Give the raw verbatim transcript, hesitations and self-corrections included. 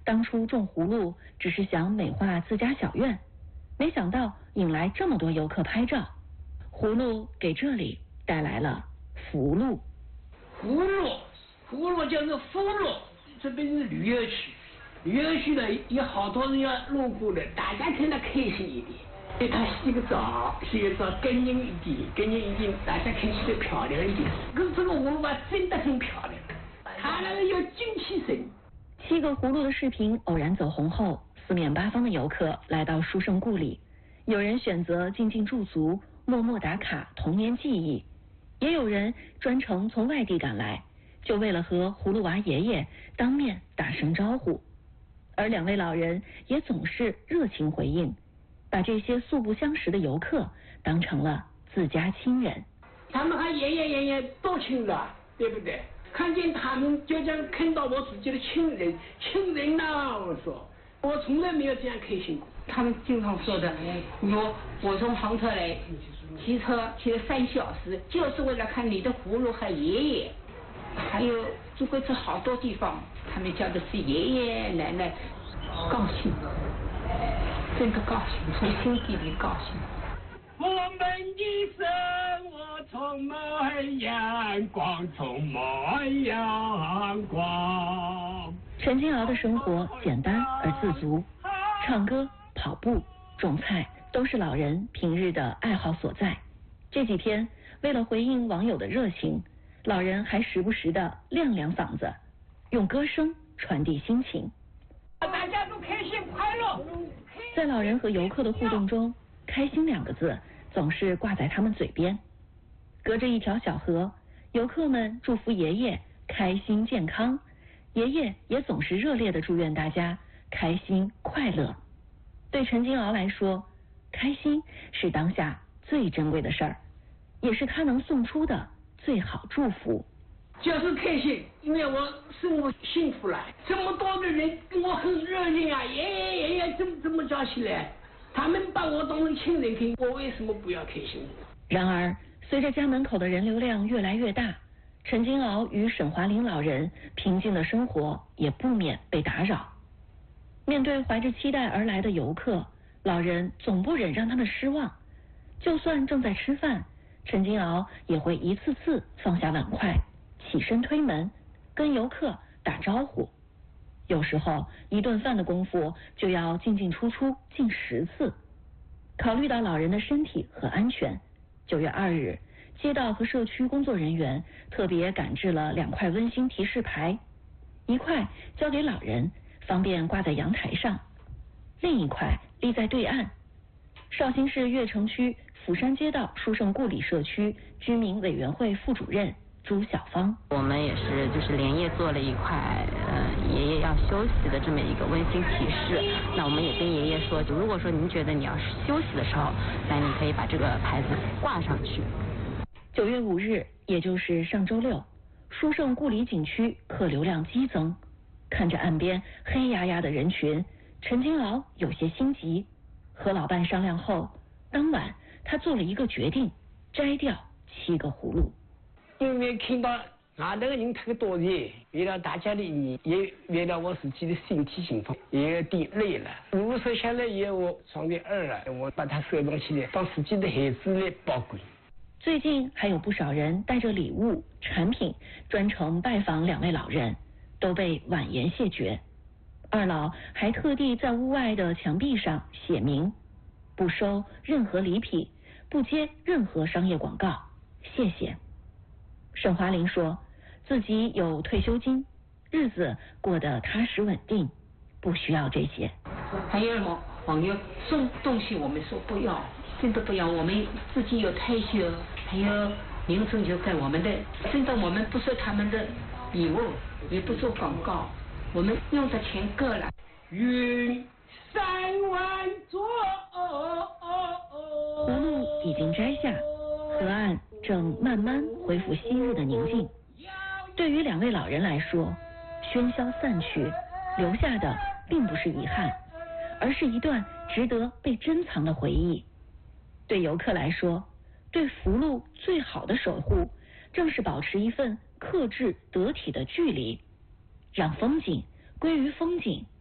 当初种葫芦只是想美化自家小院，没想到引来这么多游客拍照。葫芦给这里带来了福禄。 葫芦，葫芦就是福禄，这边是旅游区，旅游区呢有好多人要路过的，大家看得开心一点。给他洗个澡，洗个澡干净一点，干净一点，大家看起来漂亮一点。可是这个葫芦娃真的很漂亮，它那个有精气神。 七个葫芦的视频偶然走红后，四面八方的游客来到书圣故里，有人选择静静驻足，默默打卡童年记忆，也有人专程从外地赶来，就为了和葫芦娃爷爷当面打声招呼。而两位老人也总是热情回应，把这些素不相识的游客当成了自家亲人。 他们和爷爷爷爷多亲了，对不对？看见他们就像看到我自己的亲人，亲人呐！我说，我从来没有这样开心过。 他们经常说的，我我从杭州来，骑车骑了三小时，就是为了看你的葫芦和爷爷。还有如果是好多地方，他们叫的是爷爷奶奶，高兴，真的高兴，从心底里高兴。 我们的生活充满阳光，充满阳光。 陈金鳌的生活简单而自足，唱歌、跑步、种菜都是老人平日的爱好所在。这几天，为了回应网友的热情，老人还时不时的亮亮嗓子，用歌声传递心情。 大家都开心快乐。 在老人和游客的互动中，开心两个字总是挂在他们嘴边。隔着一条小河，游客们祝福爷爷开心健康，爷爷也总是热烈地祝愿大家开心快乐。对陈金鳌来说，开心是当下最珍贵的事儿，也是他能送出的最好祝福。 就是开心，因为我生活幸福了，这么多的人跟我很热情啊，爷爷爷爷这么这么叫起来，他们把我当成亲人看，我为什么不要开心？ 然而，随着家门口的人流量越来越大，陈金鳌与沈华林老人平静的生活也不免被打扰。面对怀着期待而来的游客，老人总不忍让他们失望。就算正在吃饭，陈金鳌也会一次次放下碗筷，起身推门，跟游客打招呼。有时候一顿饭的功夫就要进进出出近十次。考虑到老人的身体和安全，九月二日，街道和社区工作人员特别赶制了两块温馨提示牌，一块交给老人，方便挂在阳台上，另一块立在对岸。绍兴市越城区釜山街道书圣故里社区居民委员会副主任朱小芳， 我们也是就是连夜做了一块呃爷爷要休息的这么一个温馨提示。那我们也跟爷爷说，就如果说您觉得你要是休息的时候，那你可以把这个牌子挂上去。 九月五日，也就是上周六，书圣故里景区客流量激增，看着岸边黑压压的人群，陈金鳌有些心急。和老伴商量后，当晚他做了一个决定，摘掉七个葫芦。 因为看到外头的人太多人，为了大家的意，也为了我自己的身体情况，也有点累了。葫芦收下来以后，我装点二了，我把它收藏起来，当自己的孩子来保管。 最近还有不少人带着礼物、产品专程拜访两位老人，都被婉言谢绝。二老还特地在屋外的墙壁上写明：不收任何礼品，不接任何商业广告，谢谢。沈华林说自己有退休金，日子过得踏实稳定，不需要这些。 还有网网友送东西，我们说不要，真的不要，我们自己有退休，还有名声就在我们的，真的我们不收他们的礼物，也不做广告，我们用的钱够了。 云山万座， 葫芦已经摘下，河岸正慢慢恢复昔日的宁静。对于两位老人来说，喧嚣散去，留下的并不是遗憾，而是一段值得被珍藏的回忆。对游客来说，对福禄最好的守护，正是保持一份克制得体的距离，让风景归于风景，